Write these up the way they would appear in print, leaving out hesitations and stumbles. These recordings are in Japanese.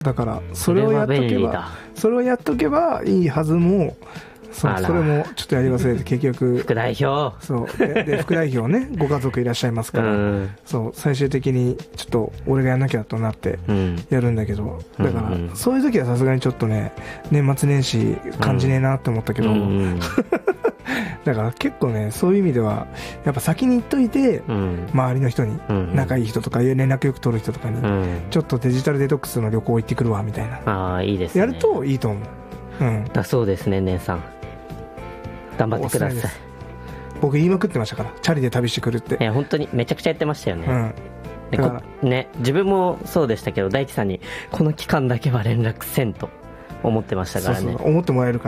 だからそれをやっとけばいいはずも、それもちょっとやり忘れて結局副代表そうで副代表ねご家族いらっしゃいますから、そう最終的にちょっと俺がやんなきゃとなってやるんだけど、だからそういう時はさすがにちょっとね年末年始感じねえなって思ったけど、だから結構ねそういう意味ではやっぱ先に言っといて、周りの人に、仲いい人とか連絡よく取る人とかに、ちょっとデジタルデトックスの旅行行ってくるわみたいな、 いいですね、 やるといいと思う。 だそうですね。姉さん頑張ってください。 僕言いまくってましたから、チャリで旅してくるって。 いや本当にめちゃくちゃやってましたよね。ね、自分もそうでしたけど、大輝さんにこの期間だけは連絡せんと思ってましたからね。 そう思ってもらえるから、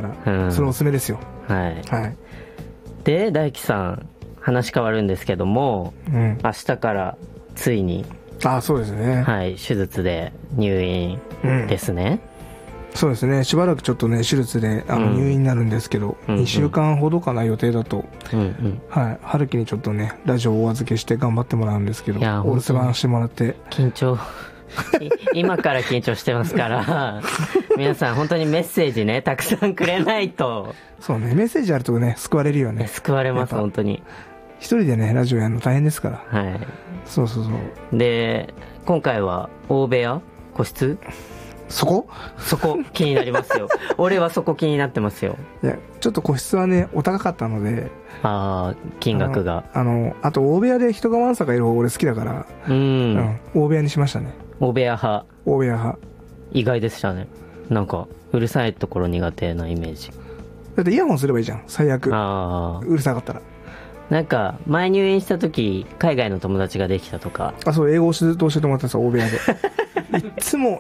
それおすすめですよ。はい、 で大輝さん、話変わるんですけども、明日からついにそうですね、 手術で入院ですね。 そうですね、しばらくちょっとね手術で入院になるんですけど、2週間ほどかな予定だと、春樹にちょっとねラジオをお預けして頑張ってもらうんですけど、お留守番してもらって。 緊張今から緊張してますから皆さん本当にメッセージねたくさんくれないと。 そうね、メッセージあるとね救われるよね。 救われます本当に。 一人でねラジオやるの大変ですから。そうで今回は大部屋個室、そこ気になりますよ俺はそこ気になってますよ。 いやちょっと個室はねお高かったので、 金額があと大部屋で人がわんさかいる方俺好きだから、大部屋にしましたね。 大部屋派。 大部屋派。 意外でしたね。なんかうるさいところ苦手なイメージ。 だってイヤホンすればいいじゃん最悪。うるさかったら。 なんか前入院した時海外の友達ができたとか。 そう、英語をずっと教えてもらったんですよ大部屋でいつも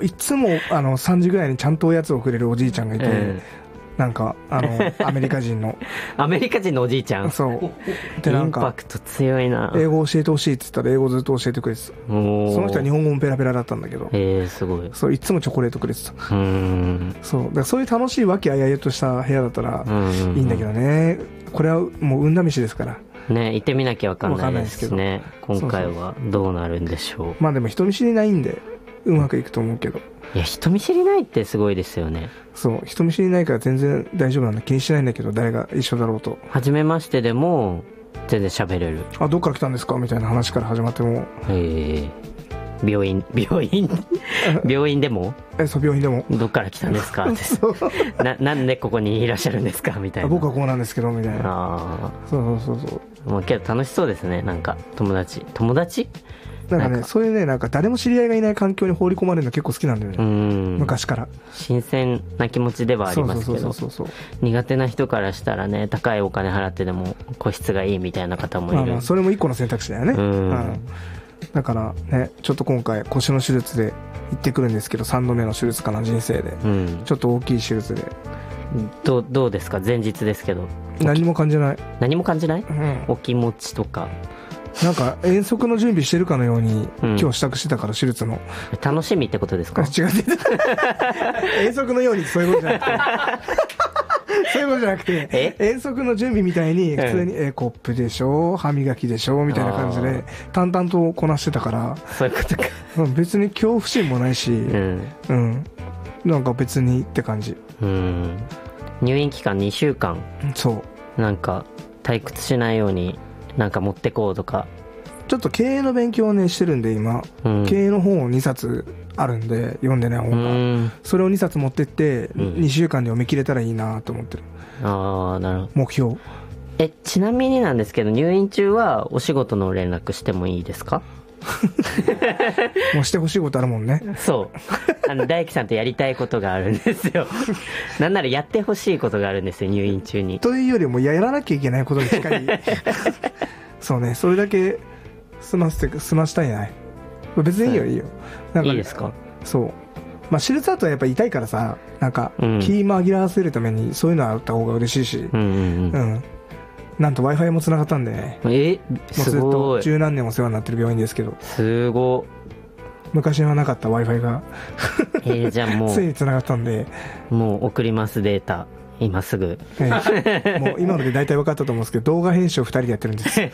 3時ぐらいにちゃんとおやつをくれるおじいちゃんがいて、なんかアメリカ人のおじいちゃん。 そうで、なんかインパクト強いな。 英語を教えてほしいって言ったら英語ずっと教えてくれてた。その人は日本語もペラペラだったんだけど、 すごい。 そういつもチョコレートくれてた。そうだからそういう楽しい和気あいあいとした部屋だったらいいんだけどね、これはもう運試しですからね、行ってみなきゃ分かんないですね。今回はどうなるんでしょう。 でも人見知りないんでうまくいくと思うけど。 いや人見知りないってすごいですよね。 そう人見知りないから全然大丈夫なんだ、気にしないんだけど誰が一緒だろうと。 初めましてでも全然喋れる。 どっから来たんですかみたいな話から始まっても。 病院でもそう病院でもどっから来たんですかってなんでここにいらっしゃるんですかみたいな。 僕はこうなんですけどみたいな。そうけど楽しそうですね。なんか友達なんかね、そういうね、なんか誰も知り合いがいない環境に放り込まれるの結構好きなんだよね。昔から新鮮な気持ちではありますけど、苦手な人からしたらね、高いお金払ってでも個室がいいみたいな方もいる。 それも一個の選択肢だよね。だからね、ちょっと今回腰の手術で行ってくるんですけど、3度目の手術かな人生で、ちょっと大きい手術で。 どうですか前日ですけど。 何も感じない。 お気持ちとかなんか遠足の準備してるかのように、今日支度してたから手術の楽しみってことですか。 違う遠足のようにそういうことじゃなくてそういうことじゃなくて遠足の準備みたいに普通にコップでしょ歯磨きでしょみたいな感じで淡々とこなしてたから。 そういうことか。 別に恐怖心もないし、なんか別にって感じ。 入院期間2週間。そうなんか退屈しないようになんか持ってこうとか。 ちょっと経営の勉強をねしてるんで今、経営の本を2冊あるんで読んでない本が、それを2冊持ってって、2週間で読み切れたらいいなと思ってる。 なるほど。 目標。 ちなみになんですけど、入院中はお仕事の連絡してもいいですか。 もうしてほしいことあるもんね。 そう大輝さんとやりたいことがあるんですよなんならやってほしいことがあるんですよ入院中に。 というよりもやらなきゃいけないことに近いそうね、それだけ済ましたいな。別にいいよなんか、 いいですか。 手術後はやっぱ痛いからさ、なんか気紛らわせるためにそういうのあった方が嬉しいし、なんと Wi-Fi もつながったんでね。 すごい。 もうずっと十何年お世話になってる病院ですけど。 すごい。 昔はなかった Wi-Fi がじゃあもうついにつながったんで、 もう送りますデータ今すぐ、 もう今ので大体分かったと思うんですけど、動画編集を2人でやってるんです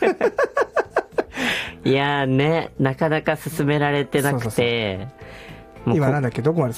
いやーね、なかなか進められてなくて、 今なんだっけ、どこまで